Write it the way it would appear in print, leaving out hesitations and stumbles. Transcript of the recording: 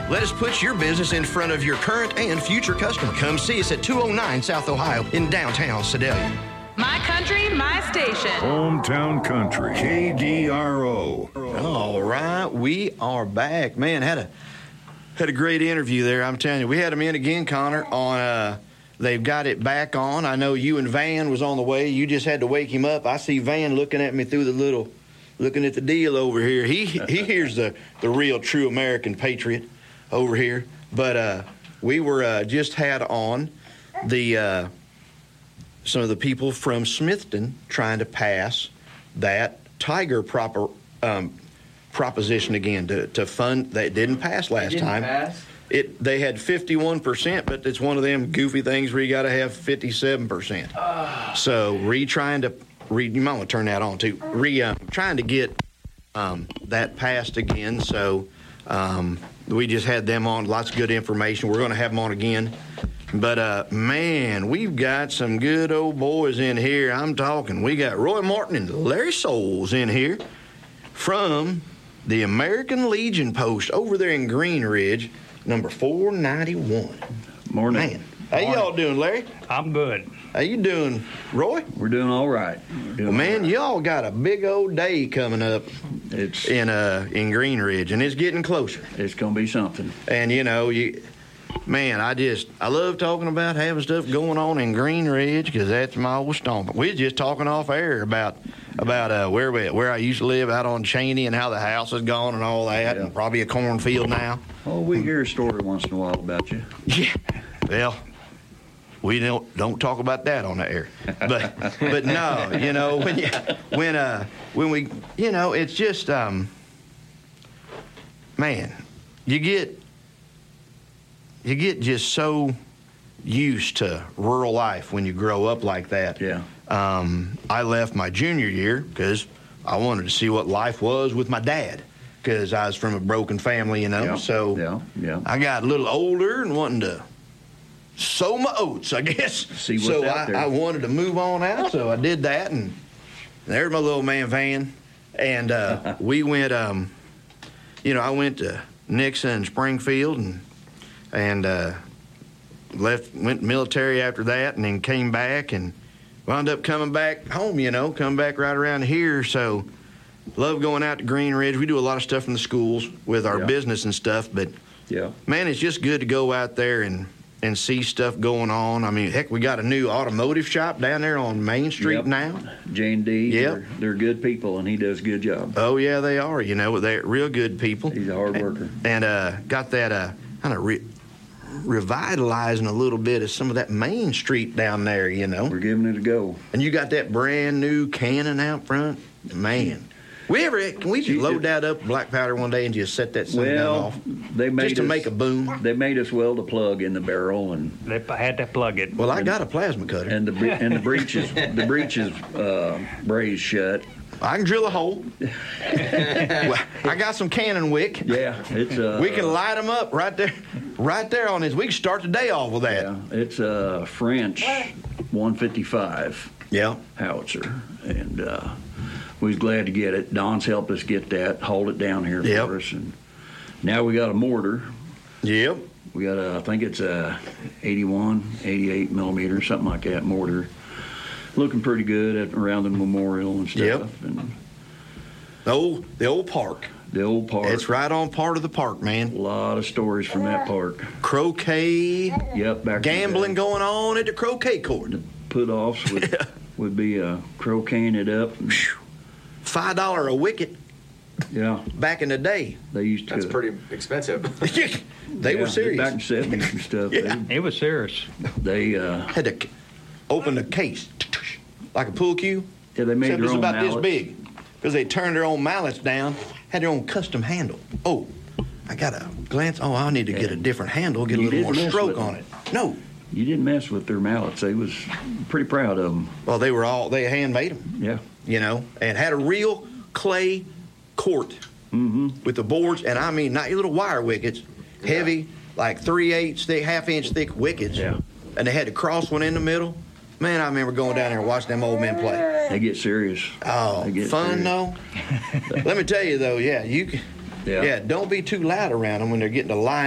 Let us put your business in front of your current and future customer. Come see us at 209 South Ohio in downtown Sedalia. My country, my station. Hometown Country, KDRO. All right, we are back. Man, had a great interview there. I'm telling you, we had them in again, Connor. On they've got it back on. I know you and Van was on the way. You just had to wake him up. I see Van looking at me through looking at the deal over here. He hears the real, true American patriot over here. But we were just had on the some of the people from Smithton trying to pass that Tiger proposition again to fund. That didn't pass last time. They had 51%, but it's one of them goofy things where you got to have 57%. So you might want to turn that on too. Trying to get that passed again. So we just had them on. Lots of good information. We're going to have them on again. But, man, we've got some good old boys in here. I'm talking. We got Roy Martin and Larry Souls in here from the American Legion Post over there in Green Ridge, number 491. Morning. Man, how y'all doing, Larry? I'm good. How you doing, Roy? We're doing all right. Well, man, y'all got a big old day coming up in Green Ridge, and it's getting closer. It's going to be something. And, man, I love talking about having stuff going on in Green Ridge because that's my old stomping. We were just talking off air about where I used to live out on Cheney and how the house has gone and all that, and probably a cornfield now. Oh, we hear a story once in a while about you. Yeah. Well, we don't talk about that on the air. But no, when we it's just man, you get just so used to rural life when you grow up like that. Yeah. I left my junior year because I wanted to see what life was with my dad because I was from a broken family, Yeah. So Yeah. I got a little older and wanting to sow my oats, I guess. See what's out there. I wanted to move on out, so I did that, and there's my little man Van, and we went. I went to Nixon and Springfield, and went military after that, and then came back and wound up coming back home. Come back right around here. So love going out to Green Ridge. We do a lot of stuff in the schools with our business and stuff, but man, it's just good to go out there and see stuff going on. I mean, heck, we got a new automotive shop down there on Main Street now. J&D, Yep. They're good people, and he does a good job. Oh, yeah, they are. They're real good people. He's a hard worker. And got that kind of revitalizing a little bit of some of that Main Street down there, We're giving it a go. And you got that brand new Cannon out front. Man. Can we just load that up black powder one day and just set that thing off? They made just to make a boom. They made us weld a plug in the barrel, and they had to plug it. Well, I got a plasma cutter, and the breeches brazed shut. I can drill a hole. Well, I got some Cannon wick. Yeah, it's we can light them up right there on this. We can start the day off with that. Yeah, it's a French 155. Yeah, howitzer, and we was glad to get it. Don's helped us get that, hold it down here for us, and now we got a mortar. Yep. We got I think it's a 81, 88 millimeter, something like that mortar. Looking pretty good around the memorial and stuff. Yep. And the old park. The old park. It's right on part of the park, man. A lot of stories from that park. Croquet. Yep. Back gambling going on at the croquet court. The put-offs would be croqueting it up. $5 a wicket. Yeah. Back in the day. They used to. That's pretty expensive. They were serious. Back in the 70s and stuff. Yeah. It was serious. They had to open the case like a pool cue. Yeah, they made their own about mallets. This big because they turned their own mallets down, had their own custom handle. Oh, I got a glance. Oh, I need to get a different handle, get a little more stroke on it. No. You didn't mess with their mallets. They was pretty proud of them. Well, they handmade them. Yeah. And had a real clay court with the boards, and I mean, not your little wire wickets, heavy, like 3/8 thick, half-inch thick wickets. Yeah. And they had the cross one in the middle. Man, I remember going down there and watching them old men play. They get serious. Oh, they get fun, serious. though. Let me tell you, though, don't be too loud around them when they're getting to line